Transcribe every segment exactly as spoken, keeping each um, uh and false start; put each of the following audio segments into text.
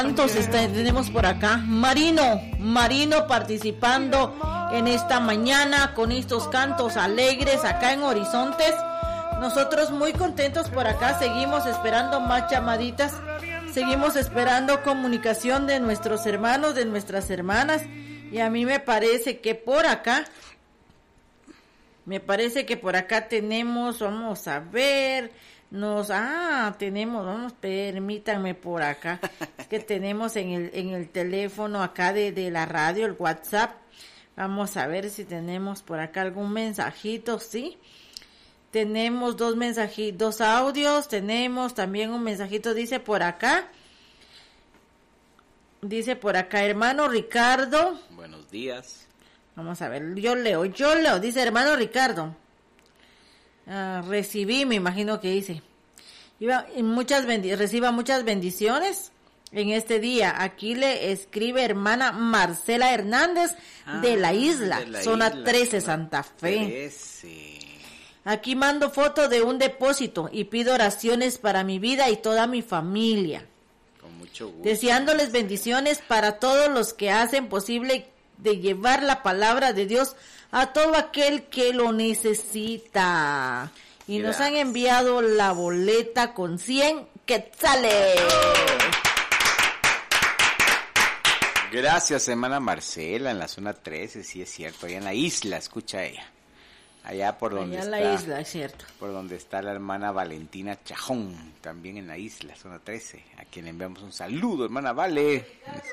Entonces tenemos por acá Marino, Marino participando en esta mañana con estos cantos alegres acá en Horizontes. Nosotros muy contentos por acá, seguimos esperando más llamaditas, seguimos esperando comunicación de nuestros hermanos, de nuestras hermanas, y a mí me parece que por acá, me parece que por acá tenemos, vamos a ver, nos, ah, tenemos, vamos, permítanme por acá, es que tenemos en el, en el teléfono acá de, de la radio, el WhatsApp, vamos a ver si tenemos por acá algún mensajito, ¿sí? Tenemos dos mensajitos, dos audios, tenemos también un mensajito, dice por acá, dice por acá, hermano Ricardo. Buenos días. Vamos a ver, yo leo, yo leo, dice hermano Ricardo. Uh, recibí, me imagino que dice, iba, muchas bendi- reciba muchas bendiciones en este día. Aquí le escribe hermana Marcela Hernández ah, de la isla, de la zona isla, trece, Santa Fe. trece. Aquí mando foto de un depósito y pido oraciones para mi vida y toda mi familia. Con mucho gusto. Deseándoles bendiciones para todos los que hacen posible de llevar la palabra de Dios a todo aquel que lo necesita. Y Gracias. Nos han enviado la boleta con cien quetzales. Gracias, hermana Marcela, en la zona trece, sí es cierto, allá en la isla, escucha ella. Allá por donde allá está. la isla, es cierto. Por donde está la hermana Valentina Chajón, también en la isla, zona trece, a quien le enviamos un saludo, hermana Vale.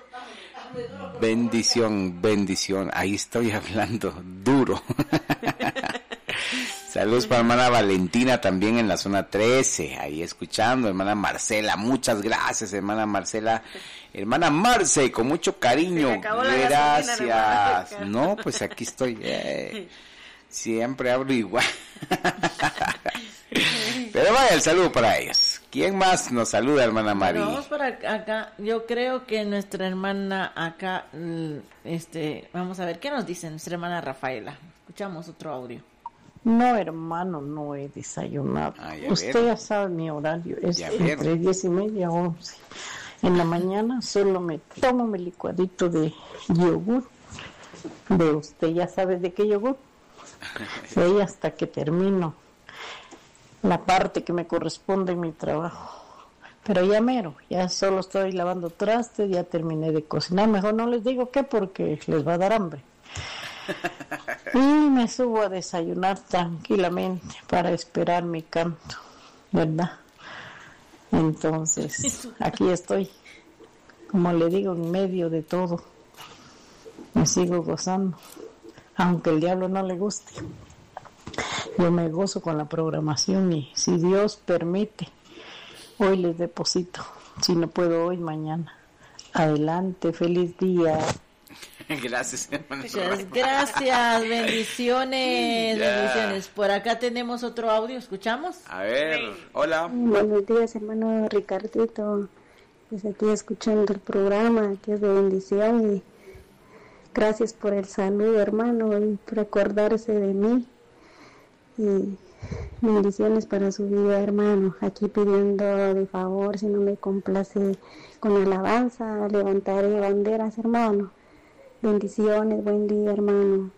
Bendición, bendición, ahí estoy hablando duro. Saludos para hermana Valentina también en la zona trece, ahí escuchando, hermana Marcela, muchas gracias hermana Marcela, hermana Marce, con mucho cariño, gracias. Gasolina, no, pues aquí estoy, eh, siempre hablo igual. Pero vaya el saludo para ellos. ¿Quién más nos saluda, hermana María? Bueno, vamos para acá. Yo creo que nuestra hermana acá, este, vamos a ver qué nos dice nuestra hermana Rafaela. Escuchamos otro audio. No, hermano, no he desayunado. Ah, ya Usted ver. Ya sabe mi horario, es ya entre ver. diez y media, once. En la mañana solo me tomo mi licuadito de yogur. De usted ya sabe de qué yogur. De ahí hasta que termino la parte que me corresponde en mi trabajo. Pero ya mero, ya solo estoy lavando trastes, ya terminé de cocinar. Mejor no les digo qué porque les va a dar hambre. Y me subo a desayunar tranquilamente para esperar mi canto, ¿verdad? Entonces, aquí estoy, como le digo, en medio de todo. Me sigo gozando, aunque el diablo no le guste. Yo me gozo con la programación y si Dios permite, hoy les deposito. Si no puedo hoy, mañana. Adelante, feliz día. Gracias, hermano. Muchas gracias, bendiciones, yeah. bendiciones. Por acá tenemos otro audio, ¿escuchamos? A ver, hola. Buenos días, hermano Ricardito. Pues aquí escuchando el programa, que es de bendición y gracias por el saludo, hermano, y por acordarse de mí. Y bendiciones para su vida, hermano. Aquí pidiendo de favor, si no me complace con alabanza, levantaré banderas, hermano. Bendiciones, buen día, hermano.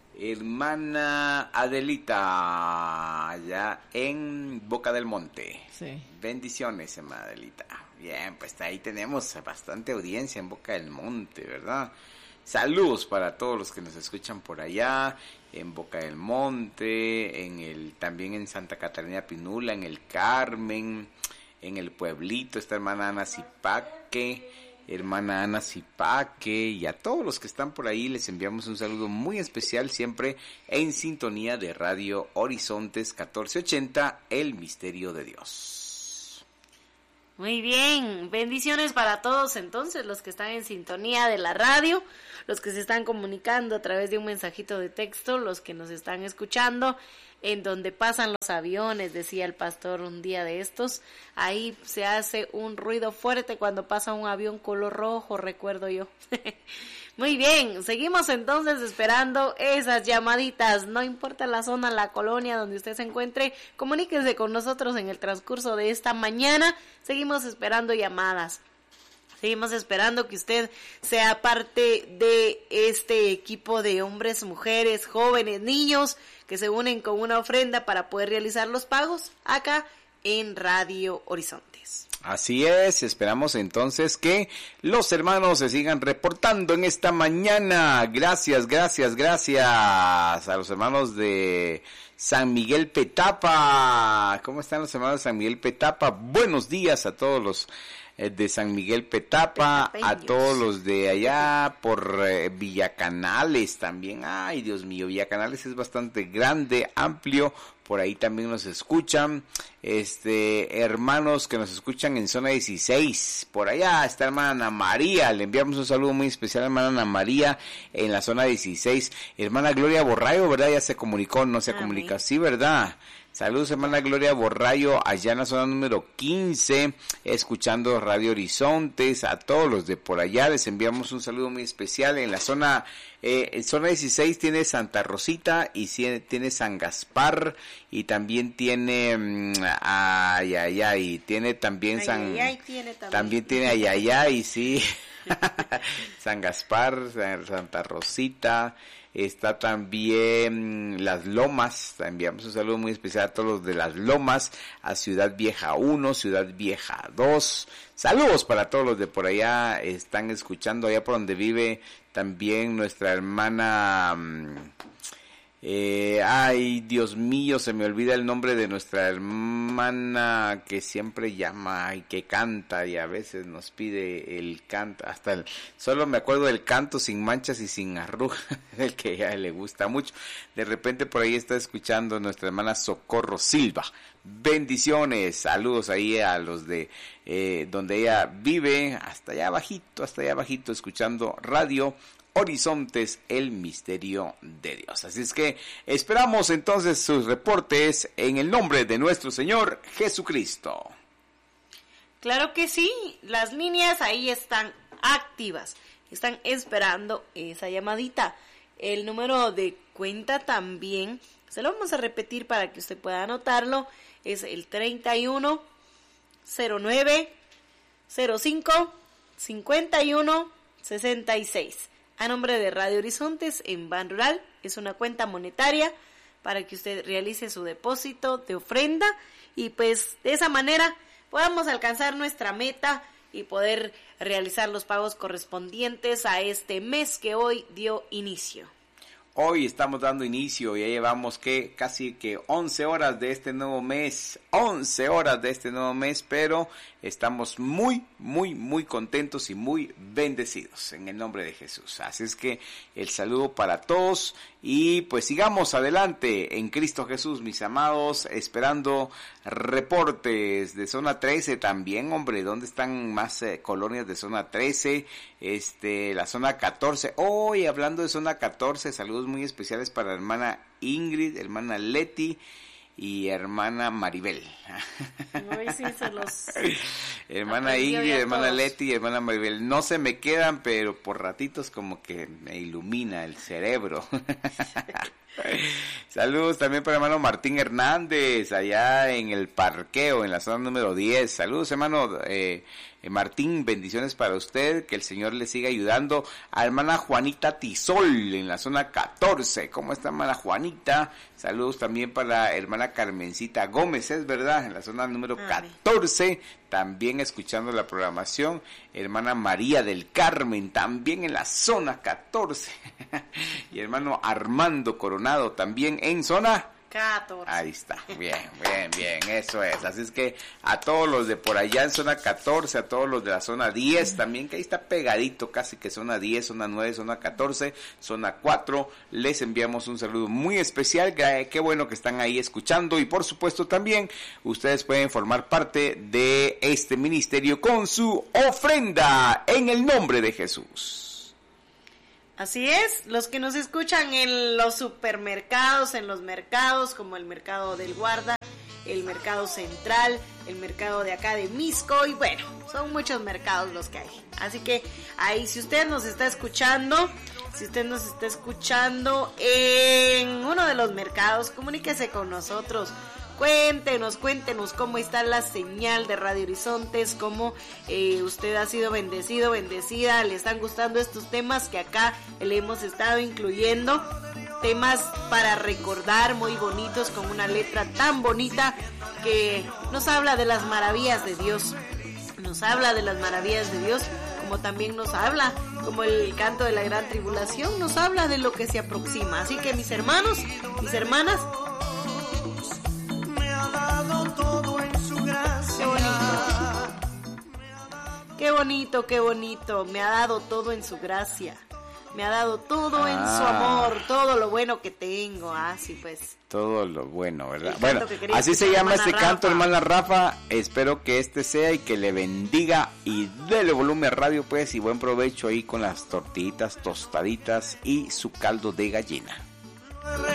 Hermana Adelita, allá en Boca del Monte. Sí. Bendiciones, hermana Adelita. Bien, pues ahí tenemos bastante audiencia en Boca del Monte, ¿verdad? Saludos para todos los que nos escuchan por allá, en Boca del Monte, en el también en Santa Catarina Pinula, en el Carmen, en el Pueblito, esta hermana Ana Zipaque, hermana Ana Zipaque, y a todos los que están por ahí les enviamos un saludo muy especial, siempre en sintonía de Radio Horizontes catorce ochenta, El Misterio de Dios. Muy bien, bendiciones para todos entonces, los que están en sintonía de la radio, los que se están comunicando a través de un mensajito de texto, los que nos están escuchando en donde pasan los aviones, decía el pastor un día de estos, ahí se hace un ruido fuerte cuando pasa un avión color rojo, recuerdo yo. Muy bien, seguimos entonces esperando esas llamaditas, no importa la zona, la colonia donde usted se encuentre, comuníquense con nosotros en el transcurso de esta mañana, seguimos esperando llamadas. Seguimos esperando que usted sea parte de este equipo de hombres, mujeres, jóvenes, niños que se unen con una ofrenda para poder realizar los pagos acá en Radio Horizontes. Así es, esperamos entonces que los hermanos se sigan reportando en esta mañana. Gracias, gracias, gracias a los hermanos de San Miguel Petapa. ¿Cómo están los hermanos de San Miguel Petapa? Buenos días a todos los de San Miguel Petapa, a todos los de allá por eh, Villacanales también. Ay, Dios mío, Villacanales es bastante grande, amplio. Por ahí también nos escuchan, este, hermanos que nos escuchan en zona dieciséis. Por allá está hermana Ana María, le enviamos un saludo muy especial a hermana Ana María en la zona dieciséis. Hermana Gloria Borrayo, ¿verdad? Ya se comunicó, no se comunica, sí, ¿verdad? Saludos, hermana Gloria Borrayo, allá en la zona número quince, escuchando Radio Horizontes. A todos los de por allá les enviamos un saludo muy especial. En la zona eh, en zona dieciséis tiene Santa Rosita y tiene San Gaspar y también tiene mmm, ay, ay, ay, tiene también ay, San ay, ay, tiene también. también tiene ay, ay, ay, sí. San Gaspar, Santa Rosita. Está también Las Lomas, enviamos un saludo muy especial a todos los de Las Lomas, a Ciudad Vieja uno, Ciudad Vieja dos. Saludos para todos los de por allá, están escuchando allá por donde vive también nuestra hermana... Eh, ay, Dios mío, se me olvida el nombre de nuestra hermana que siempre llama y que canta y a veces nos pide el canto, hasta el, solo me acuerdo del canto sin manchas y sin arrugas, el que a ella le gusta mucho. De repente por ahí está escuchando nuestra hermana Socorro Silva. Bendiciones, saludos ahí a los de eh, donde ella vive, hasta allá abajito, hasta allá abajito, escuchando Radio Horizontes, el misterio de Dios. Así es que esperamos entonces sus reportes en el nombre de nuestro Señor Jesucristo. Claro que sí, las líneas ahí están activas, están esperando esa llamadita. El número de cuenta también, se lo vamos a repetir para que usted pueda anotarlo, es el treinta y uno, cero nueve, cero cinco, cincuenta y uno, sesenta y seis. A nombre de Radio Horizontes en Ban Rural, es una cuenta monetaria para que usted realice su depósito de ofrenda y pues de esa manera podamos alcanzar nuestra meta y poder realizar los pagos correspondientes a este mes que hoy dio inicio. Hoy estamos dando inicio, ya llevamos que casi que once horas de este nuevo mes, once horas de este nuevo mes, pero estamos muy, muy, muy contentos y muy bendecidos en el nombre de Jesús. Así es que el saludo para todos y pues sigamos adelante en Cristo Jesús, mis amados, esperando reportes de zona trece también, hombre, ¿dónde están más eh, colonias de zona trece? Este, la zona catorce, hoy oh, hablando de zona catorce, saludos muy especiales para la hermana Ingrid, hermana Leti y hermana Maribel. Hoy sí se los hermana Ingrid, hermana Leti y hermana Maribel. No se me quedan, pero por ratitos como que me ilumina el cerebro. Saludos también para hermano Martín Hernández, allá en el parqueo, en la zona número diez. Saludos, hermano eh, eh, Martín, bendiciones para usted, que el Señor le siga ayudando. A hermana Juanita Tizol, en la zona catorce. ¿Cómo está, hermana Juanita? Saludos también para la hermana Carmencita Gómez, es verdad, en la zona número catorce. También escuchando la programación. Hermana María del Carmen, también en la zona catorce. Y hermano Armando Coronado, también en zona catorce. Ahí está, bien, bien, bien, eso es. Así es que a todos los de por allá en zona catorce, a todos los de la zona diez también, que ahí está pegadito, casi que zona diez, zona nueve, zona catorce, zona cuatro, les enviamos un saludo muy especial. Qué bueno que están ahí escuchando y por supuesto también ustedes pueden formar parte de este ministerio con su ofrenda en el nombre de Jesús. Así es, los que nos escuchan en los supermercados, en los mercados, como el mercado del Guarda, el mercado central, el mercado de acá de Misco, y bueno, son muchos mercados los que hay. Así que ahí, si usted nos está escuchando, si usted nos está escuchando en uno de los mercados, comuníquese con nosotros Cuéntenos, cuéntenos cómo está la señal de Radio Horizontes, cómo eh, usted ha sido bendecido, bendecida, le están gustando estos temas que acá le hemos estado incluyendo, temas para recordar muy bonitos, con una letra tan bonita que nos habla de las maravillas de Dios, nos habla de las maravillas de Dios, como también nos habla, como el canto de la gran tribulación, nos habla de lo que se aproxima. Así que mis hermanos, mis hermanas, qué bonito, qué bonito, me ha dado todo en su gracia, me ha dado todo ah. en su amor, todo lo bueno que tengo, así ah, pues. Todo lo bueno, ¿verdad? Bueno, así se llama este Rafa. Canto, hermana Rafa, espero que este sea y que le bendiga y dele volumen a radio pues y buen provecho ahí con las tortillitas tostaditas y su caldo de gallina.